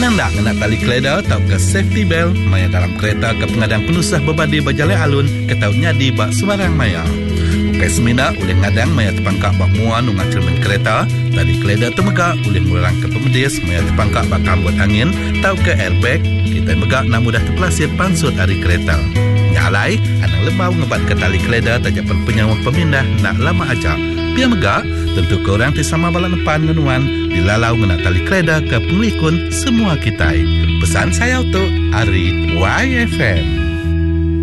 Penanda kena tali keleda tau ke safety belt maya dalam kereta ke pengadang penusah berbadi berjalan alun ke tau nyadi bak sembarang maya. Ukai semina oleh ngadang maya terpangkak bak muan unga cermin kereta, tali keleda temegak oleh murang ke pemedis maya terpangkak bak kambut angin tau ke airbag, kita megak nak mudah terpelasir pansut hari kereta. Nyalai, anang lebau ngebat ke tali keleda tajak penyawa pemindah nak lama ajak. Pia megak, tentu korang tisama balak depan ngenuan dilalau ngena tali keleda ke pengelikun semua kita. Pesan saya untuk Ari YFM.